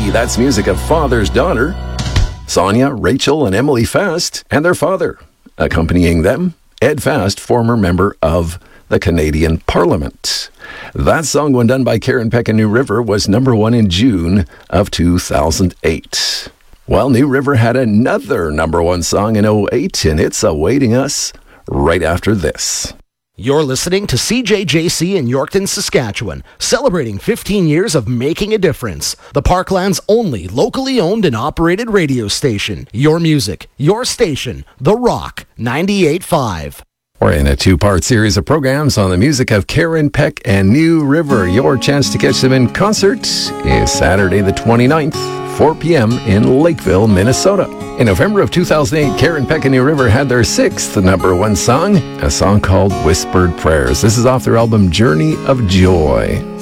Baby. That's music of Father's Daughter. Sonia, Rachel, and Emily Fast, and their father. Accompanying them, Ed Fast, former member of the Canadian Parliament. That song, when done by Karen Peck and New River, was number 1 in June of 2008. Well, New River had another number 1 song in 2008, and it's awaiting us right after this. You're listening to CJJC in Yorkton, Saskatchewan, celebrating 15 years of making a difference. The Parkland's only locally owned and operated radio station. Your music, your station, The Rock 98.5. We're in a 2-part series of programs on the music of Karen Peck and New River. Your chance to catch them in concert is Saturday the 29th, 4 p.m. in Lakeville, Minnesota. In November of 2008, Karen Peck and New River had their 6th number 1 song, a song called Whispered Prayers. This is off their album Journey of Joy.